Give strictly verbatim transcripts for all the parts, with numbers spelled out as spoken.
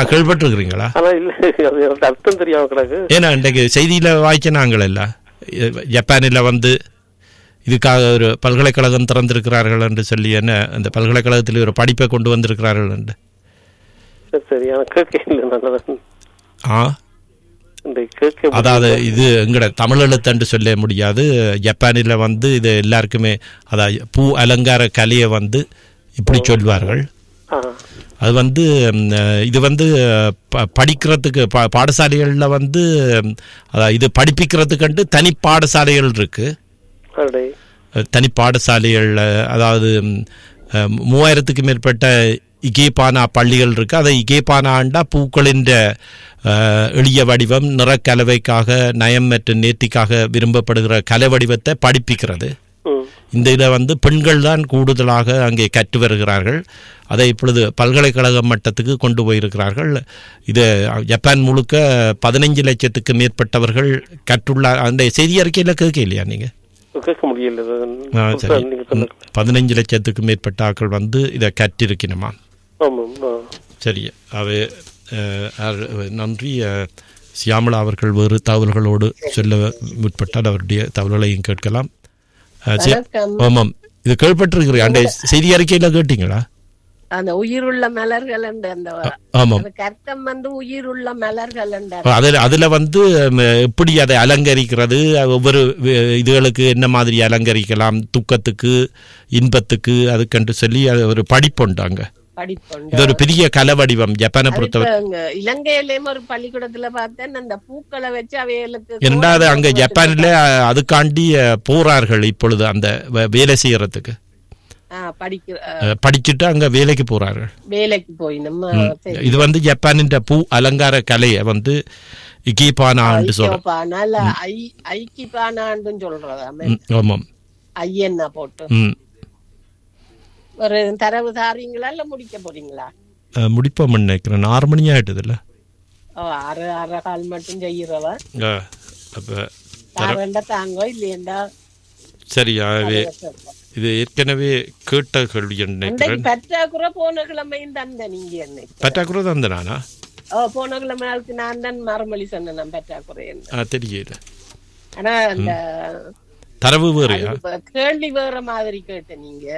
கேள்விப்பட்டிருக்கிறீங்களா? அர்த்தம் தெரியாம கிடக்கு. ஏன்னா இன்றைக்கு செய்தியில வாய்க்க நாங்கள் எல்லாம் ஜப்பானில் வந்து இதுக்காக ஒரு பல்கலைக்கழகம் திறந்திருக்கிறார்கள் என்று சொல்லி, என்ன அந்த பல்கலைக்கழகத்தில் ஒரு படிப்பை கொண்டு வந்திருக்கிறார்கள் என்று. ஆ அதாவது இது எங்கட தமிழ் எழுத்தன்று சொல்ல முடியாது. ஜப்பானில் வந்து இது எல்லாருக்குமே அதாவது பூ அலங்கார கலையை வந்து இப்படி சொல்வார்கள். அது வந்து இது வந்து படிக்கிறதுக்கு பாடசாலைகளில் வந்து இது படிப்பிக்கிறதுக்கு தனி பாடசாலைகள் இருக்கு. தனி பாடசாலைகளில் அதாவது மூவாயிரத்துக்கு மேற்பட்ட இகேபானா பள்ளிகள் இருக்கு. அதை இகேபானாண்டா பூக்களின் எளிய வடிவம், நிறக்கலவைக்காக, நயம் மற்றும் நேர்த்திக்காக விரும்பப்படுகிற கலை வடிவத்தை படிப்பிக்கிறது. இந்த இதை வந்து பெண்கள் தான் கூடுதலாக அங்கே கற்று வருகிறார்கள். அதை இப்பொழுது பல்கலைக்கழக மட்டத்துக்கு கொண்டு போயிருக்கிறார்கள். இது ஜப்பான் முழுக்க பதினைஞ்சு லட்சத்துக்கு மேற்பட்டவர்கள் கற்றுள்ள அந்த செய்தி அறிக்கையில் கேட்க இல்லையா நீங்க? சரி, பதினைஞ்சு லட்சத்துக்கு மேற்பட்ட ஆட்கள் வந்து இதை கற்றிருக்கணுமா? சரி, அவை நன்றி. சியாமளா அவர்கள் வேறு தகவல்களோடு சொல்ல முற்பட்டால் அவருடைய தகவல்களையும் கேட்கலாம். ஆமாம், இது கேள்விப்பட்டிருக்கிறேன். அந்த செய்தி அறிக்கையில கேட்டீங்களா? அந்த உயிருள்ள மலர்கள் கர்த்தம் வந்து உயிருள்ள மலர்கள் அதுல அதுல வந்து எப்படி அதை அலங்கரிக்கிறது, ஒவ்வொரு இதுகளுக்கு என்ன மாதிரி அலங்கரிக்கலாம், துக்கத்துக்கு இன்பத்துக்கு அதுக்கென்று சொல்லி அது ஒரு படிப்புண்டாங்க. இது ஒரு பெரிய கலை வடிவம் ஜப்பானை பொறுத்தவரை. இலங்கையிலேயும் ஒரு பள்ளிக்கூடத்துல பார்த்தேன் அந்த பூக்களை வச்சு அவைகளுக்கு இரண்டாவது அங்க ஜப்பான்ல அதுக்காண்டி போறார்கள் இப்பொழுது அந்த வேலை செய்யறதுக்கு. படிச்சுட்டு அங்க வேலைக்கு போறார்கள். வேலைக்கு போய் நம்ம இது வந்து ஜப்பானின் பூ அலங்கார கலையை வந்து இகிபானான்னு சொல்றாங்க. ஆமாம், ஐயன்னா போட்டு ஒரு தரவு தாரீங்களா இல்ல முடிக்க போறீங்களா? முடிப்போம் நினைக்கிறேன். ஆறு மணி ஆயிட்டது இல்ல? ஆறு ஆறு கால் மட்டும் செய்யறவா தாங்கோ இல்லையா? சரியாவே இது ஏற்கனவே கேட்ட கேள்வி நினைக்கிறேன். பற்றாக்குறை போன கிழமையும் தந்த நீங்க என்ன பற்றாக்குறை தந்த நானா? போன கிழமைக்கு நான் தான் மறுமொழி சொன்னேன் பற்றாக்குறை தெரியல. ஆனா அந்த தரவு வேறையா? கேள்வி வேற மாதிரி கேட்ட நீங்க.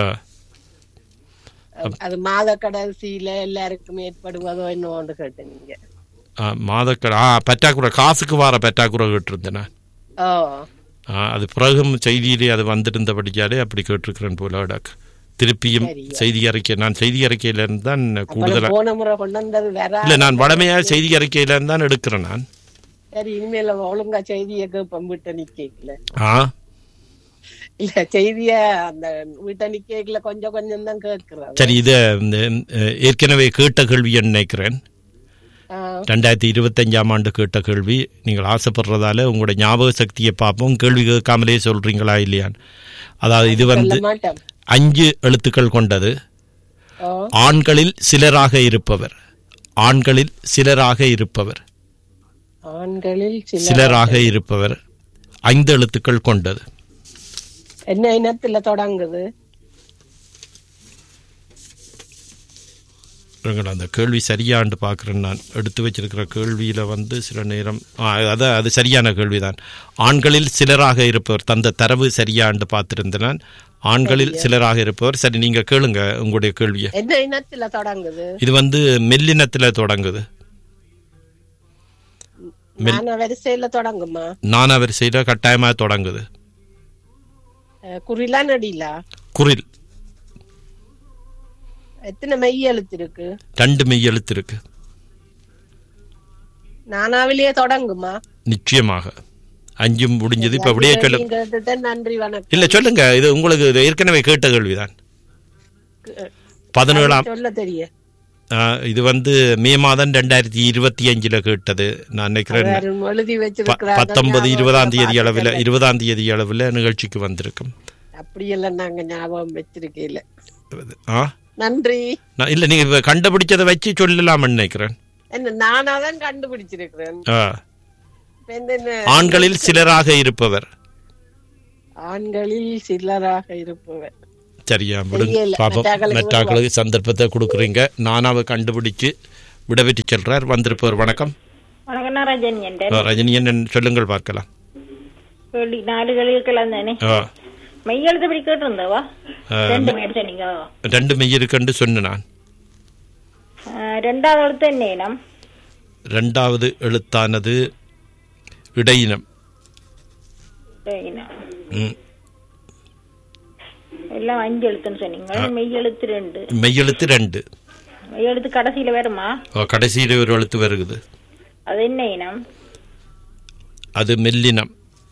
அது மாத கடைசியில எல்லாருக்கும் ஏற்படுவதோ என்னோன்னு கேட்ட நீங்க. மாதக்கடை பற்றாக்குறை காசுக்கு வார பற்றாக்குறை கேட்டிருந்தேன். அது பிறகும் செய்தியிலே அது வந்துருந்தபடியாலே அப்படி கேட்டிருக்கிறேன் போல. திருப்பியும் செய்தி அறிக்கை நான் செய்தி அறிக்கையில இருந்து தான் கூடுதலா இல்ல நான் வடமையா செய்தி அறிக்கையில இருந்து தான் எடுக்கிறேன் நான். சரி, இனிமேல ஒழுங்கா செய்தியை கேட்பேன் வீட்டை நிக்கல. ஆ இல்ல செய்திய அந்த வீட்டை நிக்கல கொஞ்சம் கொஞ்சம் தான் கேட்கிறேன். சரி, இத ஏற்கனவே கேட்ட கேள்வி நினைக்கிறேன். ரெண்டாயிரத்தி இருபத்தி அஞ்சாம் ஆண்டு கேட்ட கேள்வி. நீங்கள் ஆசைப்படுறதால உங்களுடைய ஞாபக சக்தியை பார்ப்போம். கேள்வி கேட்காமலே சொல்றீங்களா இல்லையான்னு. அதாவது இது வந்து அஞ்சு எழுத்துக்கள் கொண்டது. ஆண்களில் சிலராக இருப்பவர். ஆண்களில் சிலராக இருப்பவர். ஆண்களில் சிலராக இருப்பவர் ஐந்து எழுத்துக்கள் கொண்டது. என்ன இனத்துல தொடங்குது? அந்த கேள்வி சரியான்னு பார்க்குறேன். நான் எடுத்து வச்சிருக்கிற கேள்வியில் வந்து சில நேரம் அதான் அது சரியான கேள்விதான். ஆண்களில் சிலராக இருப்பவர் தந்த தரவு சரியான்னு பார்த்துருந்தேன் நான். ஆண்களில் சிலராக இருப்பவர். சரி, நீங்க கேளுங்க உங்களுடைய கேள்வியை. என்ன இனத்துல தொடங்குது? இது வந்து மெல்லினத்துல தொடங்குது. வரிசையில தொடங்குமா? நானா வரிசையில கட்டாயமா தொடங்குது. குறிலா நடிலா? குறில். எத்தனை மெய் எழுத்து இருக்கு? ரெண்டு மெய் எழுத்து இருக்கு. நானாவிலேயே தொடங்குமா? நிச்சயமாக. அஞ்சும் முடிஞ்சது. இப்ப அப்படியே சொல்லுங்க. நன்றி, வணக்கம். இல்ல சொல்லுங்க, இது உங்களுக்கு ஏற்கனவே கேட்ட கேள்விதான். பதினேழாம் சொல்ல தெரியும். இது வந்து மே மாதம் ரெண்டாயிரத்தி இருபத்தி அஞ்சுல கேட்டது. நான் நினைக்கிறேன் பத்தொன்பது இருபதாம் தேதி அளவில் இருபதாம் தேதி அளவில் நிகழ்ச்சிக்கு வந்திருக்கும். அப்படியெல்லாம் நாங்க ஞாபகம் வச்சிருக்கீங்க. நன்றி. இல்ல நீங்க கண்டுபிடிச்சதை வச்சு சொல்லலாம் நினைக்கிறேன். நானாதான் கண்டுபிடிச்சிருக்கிறேன். ஆண்களில் சிலராக இருப்பவர். ஆண்களில் சிலராக இருப்பவர். சரியா, விடுங்க பாப்போம். மற்றாக்களுக்கு சந்தர்ப்பத்தை கொடுக்குறீங்க. நானாவை கண்டுபிடிச்சு விடைபெற்று செல்றார். வந்திருப்பவர் வணக்கம். வணக்கம், நான் ரஜினியன். ரஜினியன் சொல்லுங்கள் பார்க்கலாம். நாலு கேள்விகள் தானே? மெய் எழுத்து படி கேட்டிருந்தவா? ரெண்டு மெய் இருக்குன்னு சொன்ன நான். ரெண்டாவது எழுத்து என்ன இனம்? ரெண்டாவது எழுத்தானது இடையினம். எல்லாம் அஞ்சு எழுத்துன்னு சொன்னீங்க. மெய் எழுத்து ரெண்டு. மெய் எழுத்து ரெண்டு. மெய் எழுத்து கடைசியில வருமா? கடைசியில ஒரு எழுத்து வருகுது. அது என்ன இனம்? அது மெல்லினம்.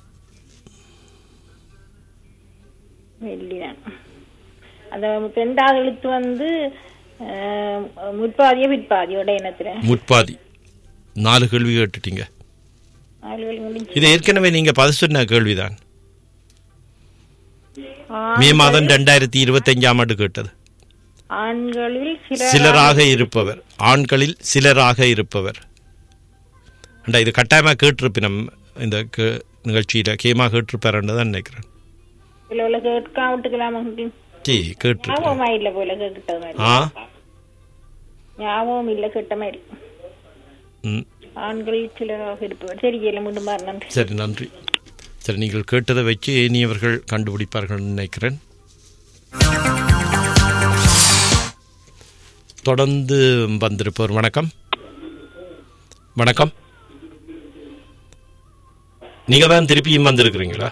மெல்லினம். அந்த ரெண்டாவது எழுத்து வந்து முற்பாதியோ பிற்பாதியோட இனத்துல? முற்பாதி. நாலு கேள்வி கேட்டுட்டீங்க. இது ஏற்கனவே நீங்க பதில் சொன்ன கேள்விதான். மே மாதம் ரெண்டாயிரத்தி இருபத்தி அஞ்சாம் ஆண்டு கேட்டது. ஆண்களில் சிலராக இருப்பவர். ஆண்களில் சிலராக இருப்பவர். இது கட்டாயமா கேட்டிருப்பினம் இந்த நிகழ்ச்சியில. கேமா கேட்டிருப்பாருன்னு தான் நினைக்கிறேன். சரி, நன்றி. சரி, நீங்கள் கேட்டதை வச்சு இனியவர்கள் கண்டுபிடிப்பார்கள் நினைக்கிறேன். தொடர்ந்து வந்திருப்பவர் வணக்கம். வணக்கம். நீங்க தான் திருப்பியும் வந்திருக்கிறீங்களா?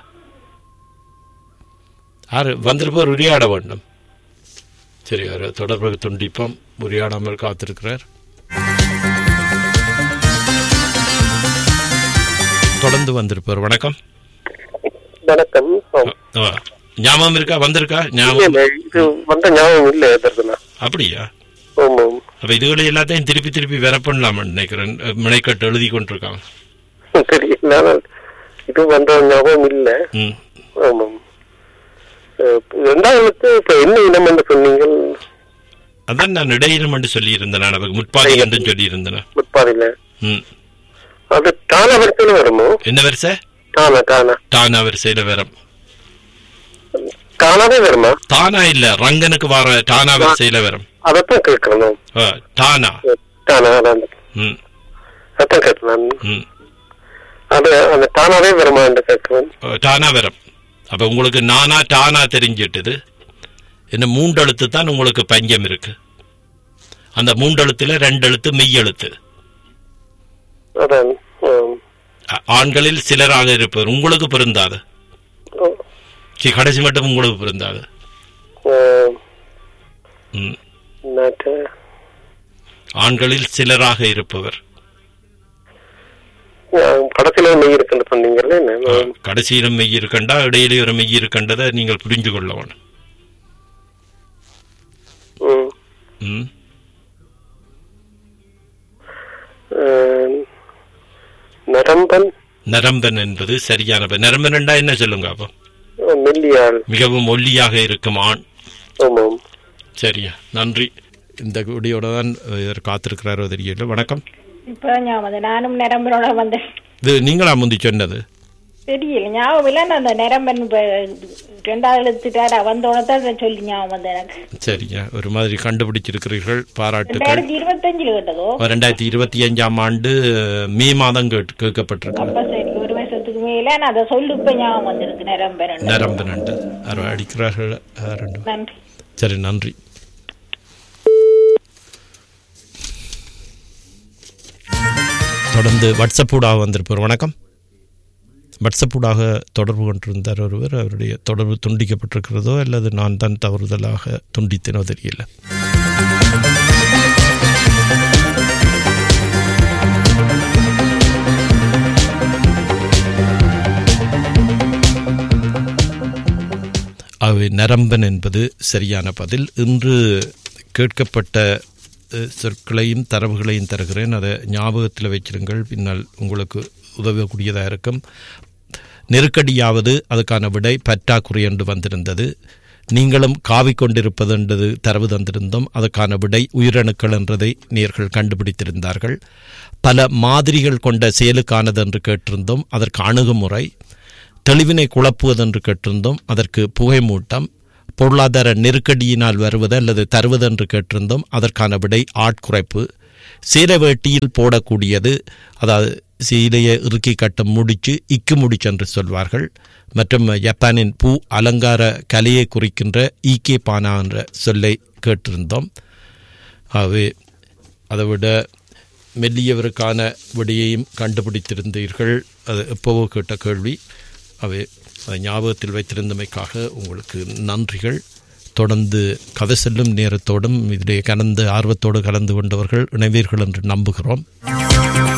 யாரு வந்திருப்பவர் உரையாட வேண்டும். சரி, தொடர்பு துண்டிப்போம். உரையாடாமல் காத்திருக்கிறார். தொடர்ந்து வந்திருப்பவர் வணக்கம். வணக்கம். ஞாபகம் இருக்கா? வந்திருக்கா? ஞாபகம் இல்ல. அப்படியா? அப்ப இதுகளை எல்லாத்தையும் திருப்பி திருப்பி வேற பண்ணலாமா நினைக்கிறேன். மினைக்கட்டு எழுதி கொண்டிருக்காங்க. இது வந்த ஞாபகம் இல்ல. ரெண்டாவது இப்ப என்ன இனம் என்று சொன்னீங்க? அதான் நான் இடையினம் என்று சொல்லி இருந்தேன். முற்பாதி என்று சொல்லி இருந்தேன். முற்பாதில அது தானா வரிசையில வருமோ? என்ன வரிசை? தானா தானா தானா வரிசையில வரும். தானாவே வருமா? தானா இல்ல, ரங்கனுக்கு வர தானா வரிசையில வரும். அதத்தான் கேட்கணும். தானா தானா அதான் கேட்கலாம். அது அந்த தானாவே வருமா என்று கேட்கணும். தானா வரும். அப்ப உங்களுக்கு நானா தானா தெரிஞ்சிட்டது. என்ன மூன்று எழுத்து தான் உங்களுக்கு பஞ்சம் இருக்கு. அந்த மூன்று எழுத்துல ரெண்டு எழுத்து மெய் எழுத்து. ஆண்களில் சிலராக இருப்பவர் உங்களுக்கு பொருந்தாது. கடைசி மட்டும் உங்களுக்கு பொருந்தாது. ஆண்களில் சிலராக இருப்பவர். கடைசியிலும் மெய் இருக்கண்டா, இடையிலே ஒரு மெய் இருக்கண்டதை நீங்கள் புரிஞ்சு கொள்ள வேணும். நரம்பன். நரம்பன் என்பது சரியான. நரம்பன் என்றா என்ன சொல்லுங்க? அப்போ மிகவும் ஒல்லியாக இருக்கும் ஆண். சரியா, நன்றி. இந்த குடியோட தான் காத்திருக்கிறாரோ தெரியல. வணக்கம். நானும் நரம்பனோட வந்தேன். இது நீங்களா முந்தி சொன்னது? தெரியல, ஞாபகம் இல்ல. அந்த நரம்பன் ரெண்டாவது எழுத்துட்டாரா வந்தோடதான் சொல்லி ஞாபகம் வந்த எனக்கு. சரியா, ஒரு மாதிரி கண்டுபிடிச்சிருக்கிறீர்கள். பாராட்டுகள். இருபத்தஞ்சுல கேட்டதோ? ரெண்டாயிரத்தி இருபத்தி அஞ்சாம் ஆண்டு மே மாதம் கேட்கப்பட்டிருக்கு. சரி, ஒரு வருஷத்துக்கு மேல அதை சொல்லு. இப்ப ஞாபகம் வந்திருக்கு. நரம்பன் நரம்பன் அடிக்கிறார்கள். நன்றி. சரி, நன்றி. தொடர்ந்து வாட்ஸ்அப் ஊடாக வந்திருப்பார். வணக்கம். வாட்ஸ்அப் ஊடாக தொடர்பு கொண்டிருந்தார் ஒருவர். அவருடைய தொடர்பு துண்டிக்கப்பட்டிருக்கிறதோ அல்லது நான் தான் தவறுதலாக துண்டித்தேனோ தெரியல. ஆகவே நரம்பன் என்பது சரியான பதில். இன்று கேட்கப்பட்ட சொற்களையும் தரவுகளையும் தருகிறேன். அதை ஞாபகத்தில் வைச்சிருங்கள். பின்னால் உங்களுக்கு உதவக்கூடியதாக இருக்கும். நெருக்கடியாவது அதுக்கான விடை பற்றாக்குறை என்று வந்திருந்தது. நீங்களும் காவிக்கொண்டிருப்பது என்றது தரவு தந்திருந்தோம். அதற்கான விடை உயிரணுக்கள் என்றதை நேர்கள் கண்டுபிடித்திருந்தார்கள். பல மாதிரிகள் கொண்ட செயலுக்கானது என்று கேட்டிருந்தோம். அதற்கு அணுகுமுறை. தெளிவினை குழப்புவதென்று கேட்டிருந்தோம். அதற்கு புகைமூட்டம். பொருளாதார நெருக்கடியினால் வருவது அல்லது தருவது என்று கேட்டிருந்தோம். அதற்கான விடை ஆட்குறைப்பு. சீலை வேட்டியில் போடக்கூடியது, அதாவது சீலையை இறுக்கி கட்ட முடிச்சு இக்கு முடிச்சு என்று சொல்வார்கள். மற்றும் ஜப்பானின் பூ அலங்கார கலையை குறிக்கின்ற ஈகே பானா என்ற சொல்லை கேட்டிருந்தோம். ஆகவே அதைவிட மெல்லியவருக்கான விடையையும் கண்டுபிடித்திருந்தீர்கள். அது எப்போவோ கேட்ட கேள்வி. அவை அதை ஞாபகத்தில் வைத்திருந்தமைக்காக உங்களுக்கு நன்றிகள். தொடர்ந்து கதை செல்லும் நேரத்தோடும் இதிலே கலந்து ஆர்வத்தோடு கலந்து கொண்டவர்கள் இணைவீர்கள் என்று நம்புகிறோம்.